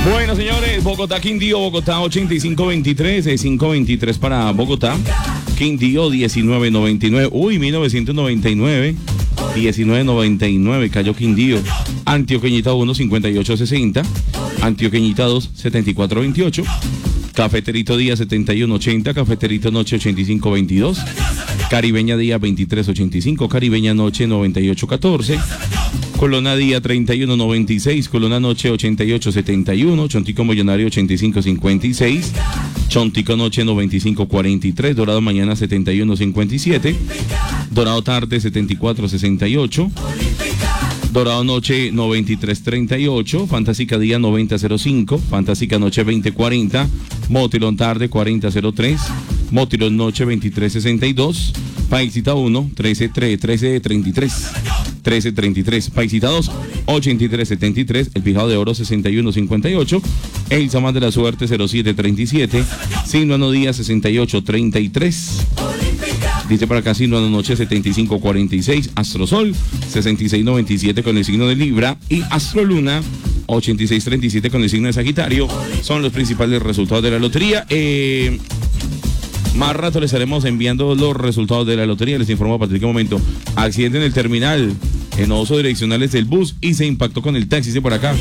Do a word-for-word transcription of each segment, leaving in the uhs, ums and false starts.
Bueno, señores, Bogotá, Quindío, Bogotá ochenta y cinco veintitrés, eh, cinco veintitrés para Bogotá. Quindío diecinueve noventa y nueve. Uy, mil novecientos noventa y nueve. diecinueve noventa y nueve cayó Quindío. Antioqueñita uno, cincuenta y ocho sesenta. Antioqueñita dos, setenta y cuatro veintiocho. Cafeterito Día setenta y uno ochenta. Cafeterito Noche ochenta y cinco veintidós. Caribeña Día veintitrés ochenta y cinco. Caribeña Noche noventa y ocho catorce. Colona Día treinta y uno noventa y seis. Colona Noche ochenta y ocho setenta y uno. Chontico Millonario ochenta y cinco cincuenta y seis. Chontico Noche noventa y cinco cuarenta y tres. Dorado Mañana setenta y uno cincuenta y siete. Dorado Tarde setenta y cuatro sesenta y ocho. Dorado Noche noventa y tres treinta y ocho. Fantástica Día noventa cero cinco. Fantástica Noche veinte cuarenta. Motilón Tarde cuarenta cero tres. Motilón Noche veintitrés sesenta y dos. Paisita uno trece treinta y tres. trece treinta y tres. Paisita dos ochenta y tres setenta y tres. El Fijado de Oro sesenta y uno cincuenta y ocho. El Samán de la Suerte cero siete treinta y siete. Sinuano Día sesenta y ocho treinta y tres. Dice para acá Sinuano Noche setenta y cinco cuarenta y seis. Astrosol sesenta y seis noventa y siete con el signo de Libra. Y Astroluna ochenta y seis treinta y siete con el signo de Sagitario. Son los principales resultados de la lotería. Eh... Más rato les estaremos enviando los resultados de la lotería. Les informo a partir de qué momento. Accidente en el terminal, en uso direccionales del bus y se impactó con el taxi. Dice por acá.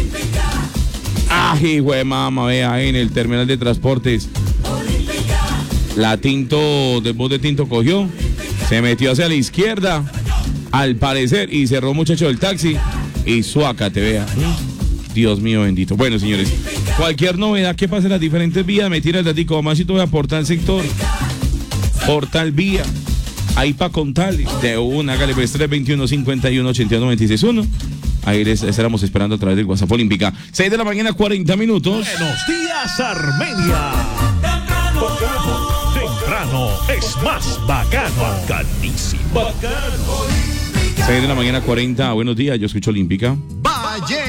¡Ay, güey, mamá! Vea, en el terminal de transportes. La Tinto, del bus de Tinto cogió, se metió hacia la izquierda, al parecer, y cerró muchacho del taxi. Y suaca, te vea. Dios mío bendito. Bueno, señores, cualquier novedad que pase en las diferentes vías, me tira el datico. Más si voy a Portal Sector, Portal Vía, ahí para contarles. De una, hágale pues tres veintiuno cincuenta y uno ochenta y uno noventa y seis uno. Ahí les estaremos esperando a través del WhatsApp Olímpica. seis de la mañana, cuarenta minutos. Buenos días, Armenia. Bacano. Temprano es más bacano. Bacanísimo. Bacano. seis de la mañana, cuarenta. Buenos días, yo escucho Olímpica. Valle.